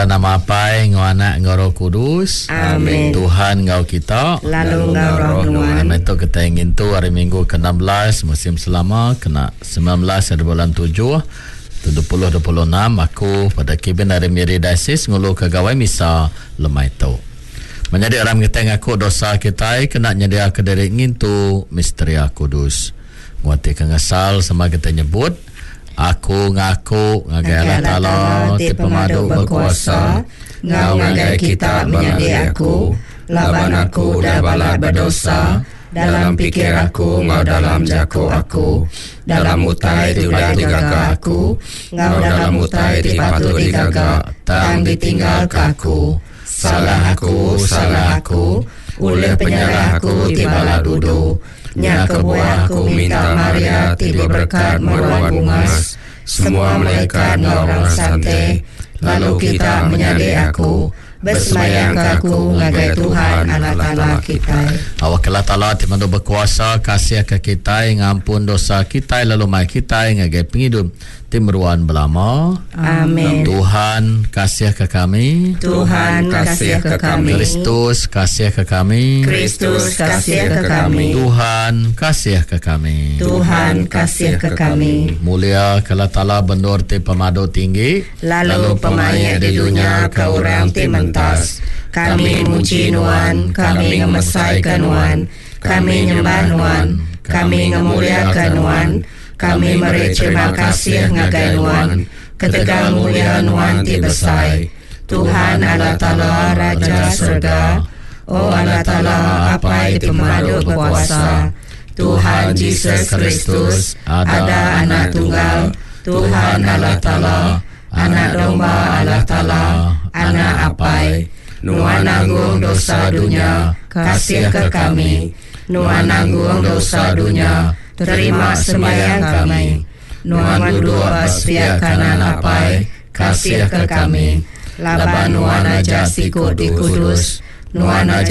nama apa ngau anak ngau Roh Kudus. Amin. Tuhan ngau kita lalu ngau roh nuan. Itu kita ingin tu hari Minggu ke-16 musim selama kena 19 hari bulan 7 2026 aku pada kibin dari Miri Diocese ngulu kegawai misa lemai tu. Menjadi orang kita ngaku dosa kita kena nyedia ke diri ingin tu misteri Kudus. Nguati kengasal sama kita nyebut aku ngaku ngagai Allah Ta'ala ti pemadu berkuasa ngau ngagai kita menjadi aku laban aku dah balat berdosa dalam pikir aku ngau dalam jaku aku dalam utai tidak digaga aku ngau dalam utai dipatu digaga tang ditinggal ke aku salah aku oleh penyalah aku tibalah dudu nya kebuah aku minta Maria tiba berkat meruan bungas semua malaikat ngorang santai lalu kita menyadari aku bersemayang ke aku ngagai Tuhan Allah Ta'ala kita awak Allah Ta'ala timandu berkuasa kasih ke kita ngampun dosa kita lalu mai kita ngagai penghidup timruan belama. Amin. Tuhan kasih ke kami. Tuhan kasih ke kami. Kristus kasih ke kami. Kristus kasih ke kami. Tuhan kasih ke kami. Tuhan kasih ke kami. Mulia Allah Ta'ala bendur ti pemadu tinggi lalu pemaya di dunia ke orang ti mentas. Kami muji nuan, kami ngemesaikan nuan, kami nyembah nuan, kami ngemuliakan nuan, kami beri terima kasih ngagai nuan, ketegal mulia nuan ti besai. Tuhan Allah Ta'ala Raja Surga, oh Allah Ta'ala apa itu pemadu berkuasa. Tuhan Yesus Kristus ada anak tunggal, Tuhan Allah Ta'ala, anak domba Allah Ta'ala, anak apai. Nuan nanggung dosa dunia, kasih ke kami. Nuan nanggung dosa dunia, terima sembahyang kami. Nuan duduk sebelah kanan apai, kasih ke kami. Laban nuan aja sikut di kudus, nuan aja